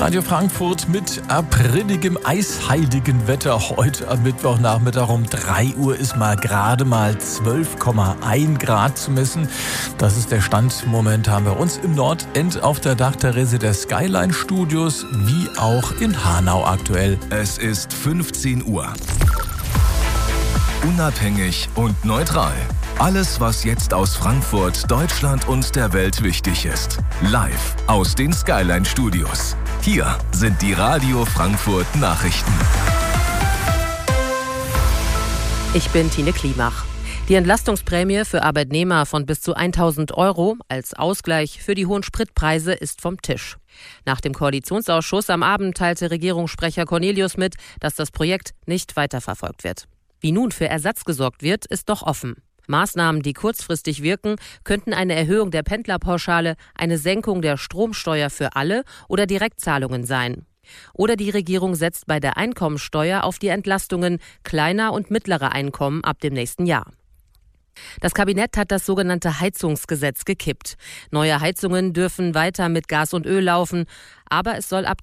Radio Frankfurt mit apriligem, eisheiligen Wetter. Heute am Mittwochnachmittag um 3 Uhr ist gerade mal 12,1 Grad zu messen. Das ist der Stand momentan bei uns im Nordend auf der Dachterrasse der Skyline Studios, wie auch in Hanau aktuell. Es ist 15 Uhr. Unabhängig und neutral. Alles, was jetzt aus Frankfurt, Deutschland und der Welt wichtig ist. Live aus den Skyline Studios. Hier sind die Radio Frankfurt Nachrichten. Ich bin Tine Klimach. Die Entlastungsprämie für Arbeitnehmer von bis zu 1.000 € als Ausgleich für die hohen Spritpreise ist vom Tisch. Nach dem Koalitionsausschuss am Abend teilte Regierungssprecher Cornelius mit, dass das Projekt nicht weiterverfolgt wird. Wie nun für Ersatz gesorgt wird, ist doch offen. Maßnahmen, die kurzfristig wirken, könnten eine Erhöhung der Pendlerpauschale, eine Senkung der Stromsteuer für alle oder Direktzahlungen sein. Oder die Regierung setzt bei der Einkommensteuer auf die Entlastungen kleiner und mittlerer Einkommen ab dem nächsten Jahr. Das Kabinett hat das sogenannte Heizungsgesetz gekippt. Neue Heizungen dürfen weiter mit Gas und Öl laufen, aber es soll ab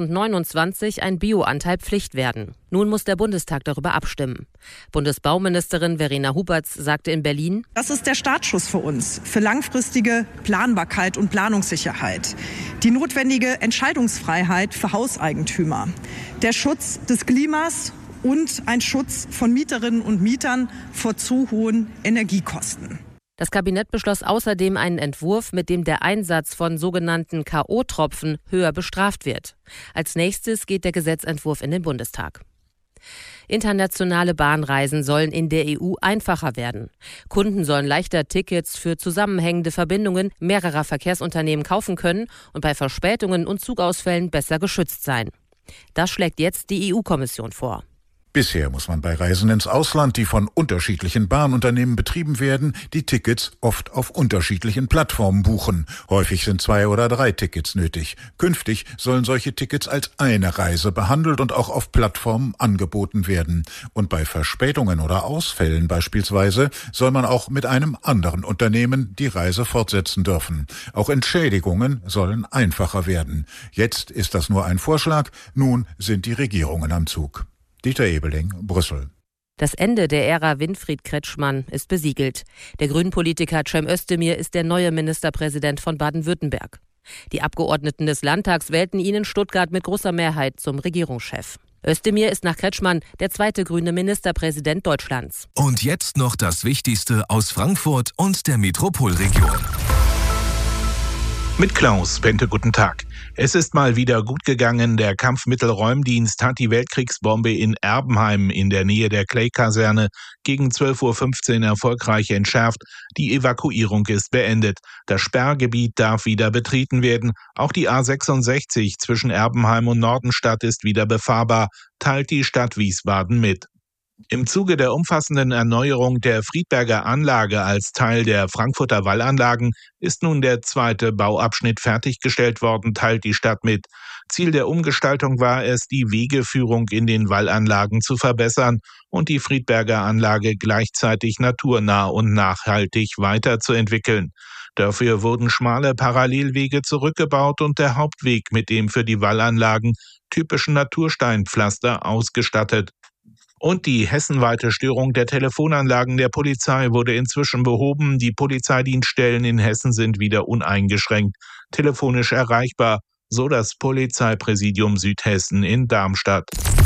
2029 ein Bioanteil Pflicht werden. Nun muss der Bundestag darüber abstimmen. Bundesbauministerin Verena Huberts sagte in Berlin: Das ist der Startschuss für uns, für langfristige Planbarkeit und Planungssicherheit. Die notwendige Entscheidungsfreiheit für Hauseigentümer. Der Schutz des Klimas und ein Schutz von Mieterinnen und Mietern vor zu hohen Energiekosten. Das Kabinett beschloss außerdem einen Entwurf, mit dem der Einsatz von sogenannten K.O.-Tropfen höher bestraft wird. Als nächstes geht der Gesetzentwurf in den Bundestag. Internationale Bahnreisen sollen in der EU einfacher werden. Kunden sollen leichter Tickets für zusammenhängende Verbindungen mehrerer Verkehrsunternehmen kaufen können und bei Verspätungen und Zugausfällen besser geschützt sein. Das schlägt jetzt die EU-Kommission vor. Bisher muss man bei Reisen ins Ausland, die von unterschiedlichen Bahnunternehmen betrieben werden, die Tickets oft auf unterschiedlichen Plattformen buchen. Häufig sind 2 oder 3 Tickets nötig. Künftig sollen solche Tickets als eine Reise behandelt und auch auf Plattformen angeboten werden. Und bei Verspätungen oder Ausfällen beispielsweise soll man auch mit einem anderen Unternehmen die Reise fortsetzen dürfen. Auch Entschädigungen sollen einfacher werden. Jetzt ist das nur ein Vorschlag, nun sind die Regierungen am Zug. Dieter Ebeling, Brüssel. Das Ende der Ära Winfried Kretschmann ist besiegelt. Der Grünen-Politiker Cem Özdemir ist der neue Ministerpräsident von Baden-Württemberg. Die Abgeordneten des Landtags wählten ihn in Stuttgart mit großer Mehrheit zum Regierungschef. Özdemir ist nach Kretschmann der zweite grüne Ministerpräsident Deutschlands. Und jetzt noch das Wichtigste aus Frankfurt und der Metropolregion. Mit Klaus Pente, guten Tag. Es ist mal wieder gut gegangen. Der Kampfmittelräumdienst hat die Weltkriegsbombe in Erbenheim in der Nähe der Clay-Kaserne gegen 12:15 Uhr erfolgreich entschärft. Die Evakuierung ist beendet. Das Sperrgebiet darf wieder betreten werden. Auch die A66 zwischen Erbenheim und Nordenstadt ist wieder befahrbar, teilt die Stadt Wiesbaden mit. Im Zuge der umfassenden Erneuerung der Friedberger Anlage als Teil der Frankfurter Wallanlagen ist nun der zweite Bauabschnitt fertiggestellt worden, teilt die Stadt mit. Ziel der Umgestaltung war es, die Wegeführung in den Wallanlagen zu verbessern und die Friedberger Anlage gleichzeitig naturnah und nachhaltig weiterzuentwickeln. Dafür wurden schmale Parallelwege zurückgebaut und der Hauptweg mit dem für die Wallanlagen typischen Natursteinpflaster ausgestattet. Und die hessenweite Störung der Telefonanlagen der Polizei wurde inzwischen behoben. Die Polizeidienststellen in Hessen sind wieder uneingeschränkt telefonisch erreichbar, so das Polizeipräsidium Südhessen in Darmstadt.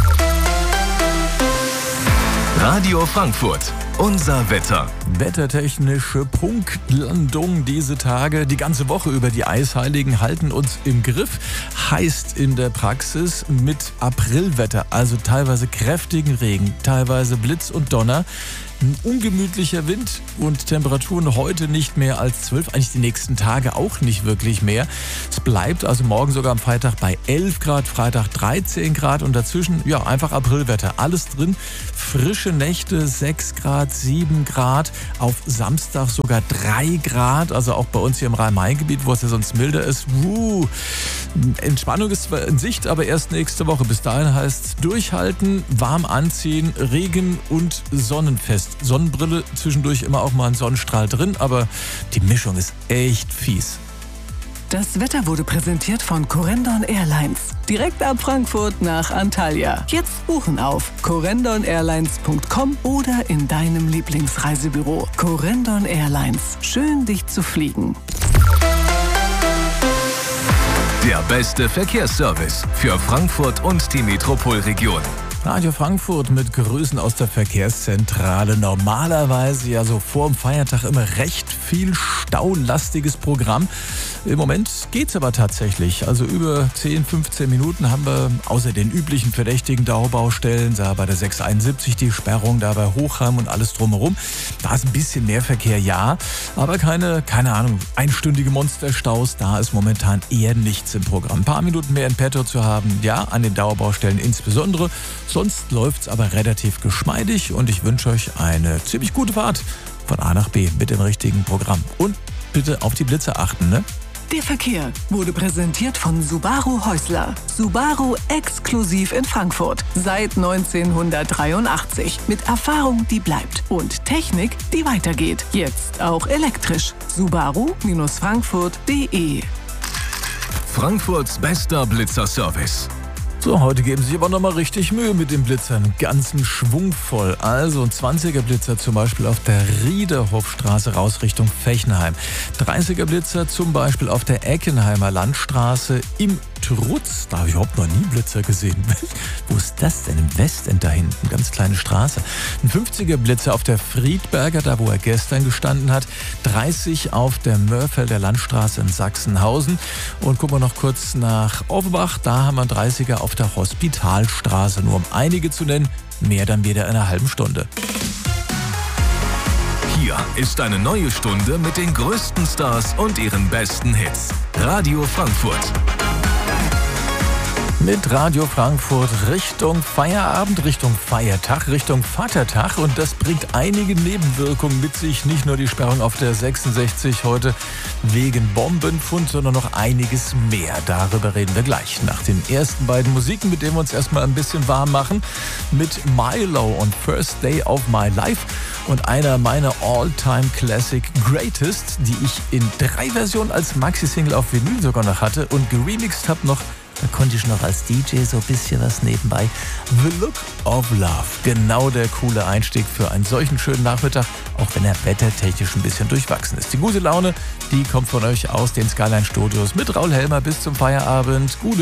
Radio Frankfurt, unser Wetter. Wettertechnische Punktlandung diese Tage. Die ganze Woche über die Eisheiligen halten uns im Griff. Heißt in der Praxis mit Aprilwetter, also teilweise kräftigen Regen, teilweise Blitz und Donner. Ein ungemütlicher Wind und Temperaturen heute nicht mehr als 12, eigentlich die nächsten Tage auch nicht wirklich mehr. Es bleibt also morgen sogar am Freitag bei 11 Grad, Freitag 13 Grad und dazwischen ja einfach Aprilwetter. Alles drin, frische Nächte, 6 Grad, 7 Grad, auf Samstag sogar 3 Grad, also auch bei uns hier im Rhein-Main-Gebiet, wo es ja sonst milder ist. Entspannung ist zwar in Sicht, aber erst nächste Woche. Bis dahin heißt es durchhalten, warm anziehen, Regen und sonnenfest. Sonnenbrille, zwischendurch immer auch mal ein Sonnenstrahl drin, aber die Mischung ist echt fies. Das Wetter wurde präsentiert von Corendon Airlines. Direkt ab Frankfurt nach Antalya. Jetzt buchen auf corendonairlines.com oder in deinem Lieblingsreisebüro. Corendon Airlines. Schön, dich zu fliegen. Der beste Verkehrsservice für Frankfurt und die Metropolregion. Radio Frankfurt mit Grüßen aus der Verkehrszentrale. Normalerweise ja so vor dem Feiertag immer recht viel staulastiges Programm. Im Moment geht's aber tatsächlich. Also über 10, 15 Minuten haben wir außer den üblichen verdächtigen Dauerbaustellen, da bei der 671 die Sperrung, da bei Hochheim und alles drumherum. Da ist ein bisschen mehr Verkehr, ja, aber keine Ahnung, einstündige Monsterstaus, da ist momentan eher nichts im Programm. Ein paar Minuten mehr in petto zu haben, ja, an den Dauerbaustellen insbesondere. Sonst läuft's aber relativ geschmeidig und ich wünsche euch eine ziemlich gute Fahrt von A nach B mit dem richtigen Programm. Und bitte auf die Blitze achten, ne? Der Verkehr wurde präsentiert von Subaru Häusler. Subaru exklusiv in Frankfurt. Seit 1983. Mit Erfahrung, die bleibt. Und Technik, die weitergeht. Jetzt auch elektrisch. Subaru-Frankfurt.de. Frankfurts bester Blitzerservice. So, heute geben Sie sich aber nochmal richtig Mühe mit den Blitzern. Ganzen schwungvoll. Also ein 20er Blitzer zum Beispiel auf der Riederhofstraße raus Richtung Fechenheim. 30er Blitzer zum Beispiel auf der Eckenheimer Landstraße im Trutz. Da habe ich überhaupt noch nie Blitzer gesehen. Wo ist das denn? Im Westend da hinten. Ganz kleine Straße. Ein 50er Blitzer auf der Friedberger, da wo er gestern gestanden hat. 30 auf der Mörfelder Landstraße in Sachsenhausen. Und gucken wir noch kurz nach Offenbach. Da haben wir einen 30er auf der Hospitalstraße. Nur um einige zu nennen. Mehr dann wieder in einer halben Stunde. Hier ist eine neue Stunde mit den größten Stars und ihren besten Hits. Radio Frankfurt. Mit Radio Frankfurt Richtung Feierabend, Richtung Feiertag, Richtung Vatertag. Und das bringt einige Nebenwirkungen mit sich. Nicht nur die Sperrung auf der 66 heute wegen Bombenfund, sondern noch einiges mehr. Darüber reden wir gleich nach den ersten beiden Musiken, mit denen wir uns erstmal ein bisschen warm machen. Mit Milo und First Day of My Life und einer meiner All-Time Classic Greatest, die ich in 3 Versionen als Maxi-Single auf Vinyl sogar noch hatte und geremixed habe noch. Da konnte ich noch als DJ so ein bisschen was nebenbei. The Look of Love. Genau der coole Einstieg für einen solchen schönen Nachmittag, auch wenn er wettertechnisch ein bisschen durchwachsen ist. Die gute Laune, die kommt von euch aus den Skyline Studios mit Raul Helmer bis zum Feierabend. Gute